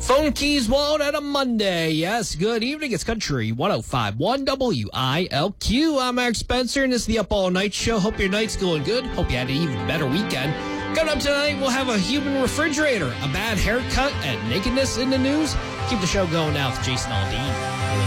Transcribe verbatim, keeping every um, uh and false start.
Phone keys won't at a Monday. Yes, good evening. It's Country one oh five point one W I L Q. I'm Eric Spencer, and this is the Up All Night Show. Hope your night's going good. Hope you had an even better weekend. Coming up tonight, we'll have a human refrigerator, a bad haircut, and nakedness in the news. Keep the show going now with Jason Aldean.